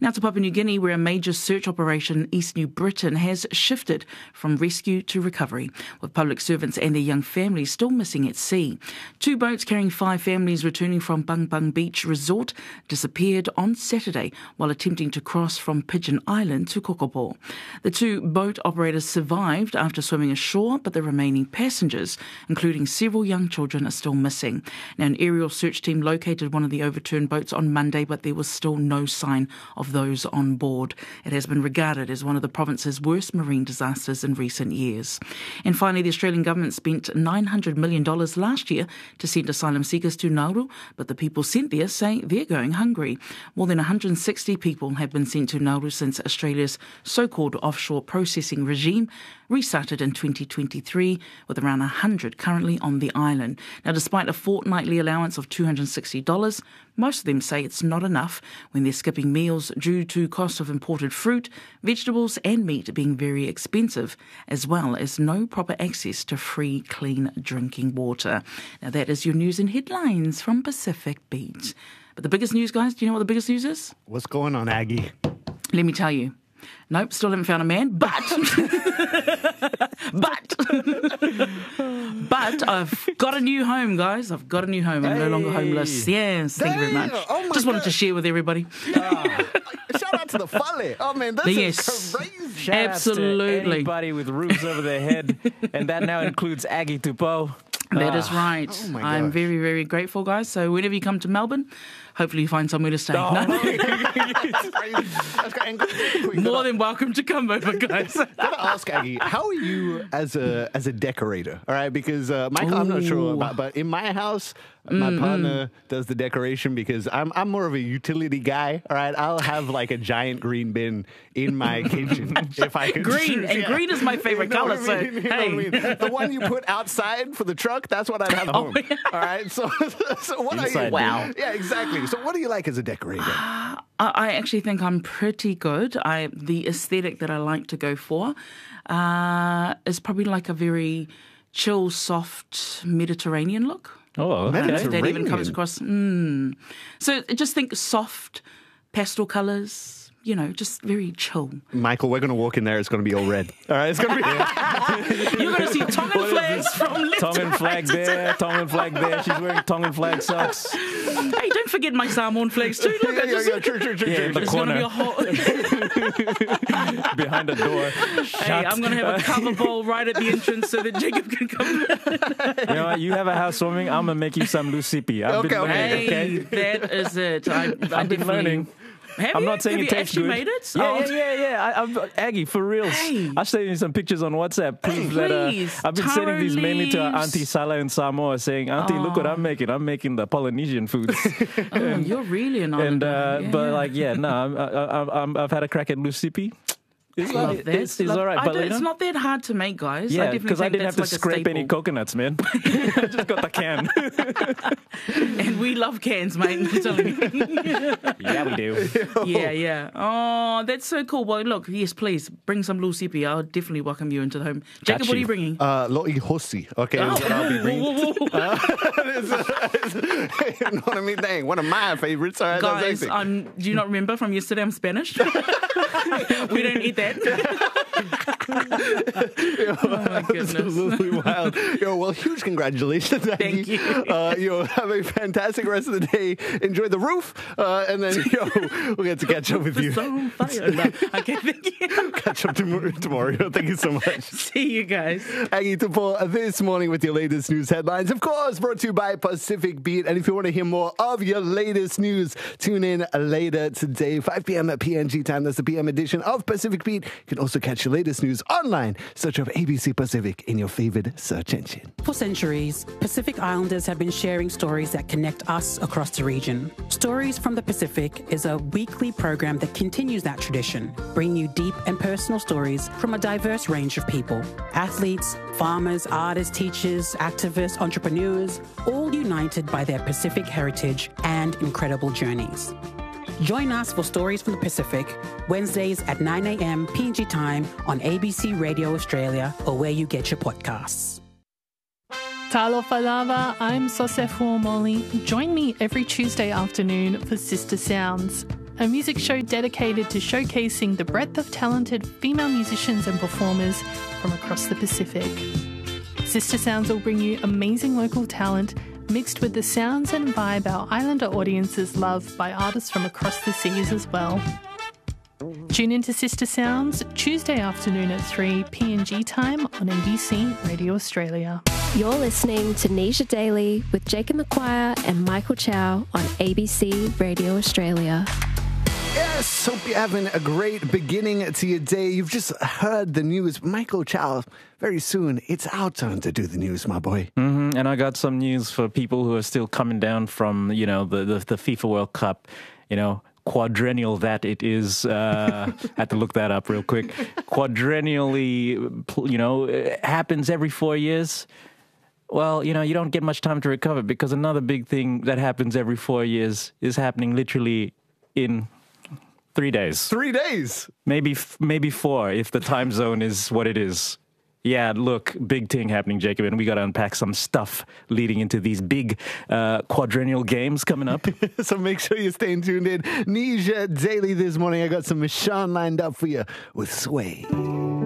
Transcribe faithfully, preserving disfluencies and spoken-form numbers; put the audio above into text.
Now to Papua New Guinea, where a major search operation in East New Britain has shifted from rescue to recovery, with public servants and their young families still missing at sea. Two boats carrying five families returning from Bang Bang Beach Resort disappeared on Saturday while attempting to cross from Pigeon Island to Kokopo. The two boat operators survived after swimming ashore, but the remaining passengers, including several young children, are still missing. Now, an aerial search team located one of the overturned boats on Monday, but there was still no sign of those on board. It has been regarded as one of the province's worst marine disasters in recent years. And finally, the Australian government spent nine hundred million dollars last year to send asylum seekers to Nauru, but the people sent there say they're going hungry. More than one hundred sixty people have been sent to Nauru since Australia's so-called offshore processing regime restarted in twenty twenty-three, with around one hundred currently on the island. Now, despite a fortnightly allowance of two hundred sixty dollars, most of them say it's not enough when they're skipping meals due to cost of imported fruit, vegetables and meat being very expensive, as well as no proper access to free, clean drinking water. Now, that is your news and headlines from Pacific Beat. But the biggest news, guys, do you know what the biggest news is? What's going on, Aggie? Let me tell you. Nope, still haven't found a man, but, but, but I've got a new home, guys. I've got a new home. I'm hey. no longer homeless. Yes, thank Damn. you very much. Oh Just wanted God. to share with everybody. Uh, shout out to the Fale. Oh, man, this yes. is crazy. Shout Absolutely. Out to anybody with roofs over their head, and that now includes Aggie Tupou. That is right. Oh I'm very, very grateful, guys. So whenever you come to Melbourne, hopefully you find somewhere to stay. Oh, no? More than welcome to come over, guys. I gotta ask, Aggie, how are you as a as a decorator? All right, because uh, Michael, Ooh. I'm not sure about, but in my house, my mm-hmm. partner does the decoration because I'm I'm more of a utility guy. All right, I'll have like a giant green bin in my kitchen if I can. Green choose. and yeah. green is my favorite you know color. I mean? So you know hey, I mean? The one you put outside for the truck, that's what I'd have at home. Oh. All right, so so what Inside, are you? Wow. Yeah, exactly. So what do you like as a decorator? Uh, I actually think I'm pretty good. I the aesthetic that I like to go for uh, is probably like a very chill, soft Mediterranean look. Oh, okay. That even comes across. Mm. So just think soft pastel colours. You know, just very chill. Michael, we're going to walk in there. It's going to be all red. All right, it's going to be. You're going to see Tongan flags from left Tongan to flag right. there, Tongan flag there. She's wearing Tongan flag socks. Hey, don't forget my Samoan flags too. Look, yeah, yeah, yeah, yeah, true, true, true, yeah, true. in the It's corner. going to be a whole... Behind the door. Hey, Shut. I'm going to have a cover bowl right at the entrance so that Jacob can come. You know what? You have a housewarming. I'm going to make you some lucipi. I've Okay, been learning, Hey, okay? that is it. I, I I've been learning. Have I'm you? not saying have it you tastes actually good. made it? Yeah, Oh. yeah, yeah, yeah. I, I'm, Aggie, for reals. Hey. I'll send you some pictures on WhatsApp. Proof that uh, Please. I've been Taro sending these mainly to our leaves. Auntie Salah in Samoa, saying, Auntie, look what I'm making. I'm making the Polynesian foods. Oh, and, you're really an and islander. uh, yeah. But like, yeah, no, I'm, I, I, I'm, I've had a crack at lucipi. It's, Love like, that. it's, it's Love- all right. I But, don't- you know, it's not that hard to make, guys. yeah, because I, I didn't have to like scrape any coconuts, man. I just got the can. And we love cans, mate. I'm telling you. Yeah, we do. Yeah, yeah. Oh, that's so cool. Well, look, yes, please bring some lucipi. I'll definitely welcome you into the home. Jacob, what are you bringing? Uh, Lo'i Hosi. Okay, Oh. is what I'll be bringing. Whoa, whoa, whoa. Uh, it's, it's, you know what I mean? Dang, one of my favorites. All right, Guys, that's I'm, do you not remember from yesterday I'm Spanish? We don't eat that. Yo, Oh, my goodness. Absolutely wild. Yo, well, huge congratulations. Thank Aggie. you. Uh, yo, have a fantastic rest of the day. Enjoy the roof. Uh, and then, yo, we'll get to catch up with you. So funny. No, okay, thank you. Catch up tomorrow. tomorrow. Yo, thank you so much. See you guys. Aggie Tupou this morning with your latest news headlines. Of course, brought to you by Pacific Beat. And if you want to hear more of your latest news, tune in later today, five p.m. at P N G time. That's the P M edition of Pacific Beat. You can also catch your latest news online. Search up A B C Pacific in your favorite search engine. For centuries, Pacific Islanders have been sharing stories that connect us across the region. Stories from the Pacific is a weekly program that continues that tradition, bringing you deep and personal stories from a diverse range of people. Athletes, farmers, artists, teachers, activists, entrepreneurs, all united by their Pacific heritage and incredible journeys. Join us for Stories from the Pacific, Wednesdays at nine a.m. P N G time on A B C Radio Australia or where you get your podcasts. Talofa lava, I'm Sosefu Omoli. Join me every Tuesday afternoon for Sister Sounds, a music show dedicated to showcasing the breadth of talented female musicians and performers from across the Pacific. Sister Sounds will bring you amazing local talent mixed with the sounds and vibe our Islander audiences love by artists from across the seas as well. Tune into Sister Sounds Tuesday afternoon at three P N G time on N B C Radio Australia. You're listening to Nisha Daily with Jacob McGuire and Michael Chow on A B C Radio Australia. Yes, hope you're having a great beginning to your day. You've just heard the news. Michael Chow, very soon, it's our turn to do the news, my boy. Mm-hmm. And I got some news for people who are still coming down from, you know, the, the, the FIFA World Cup, you know, quadrennial that it is. Uh, had to look that up real quick. Quadrennially, you know, it happens every four years. Well, you know, you don't get much time to recover because another big thing that happens every four years is happening literally in three days. Three days? Maybe maybe four if the time zone is what it is. Yeah, look, big thing happening, Jacob, and we got to unpack some stuff leading into these big uh, quadrennial games coming up. So make sure you're staying tuned in. Nisha Daily this morning. I got some Michonne lined up for you with Sway.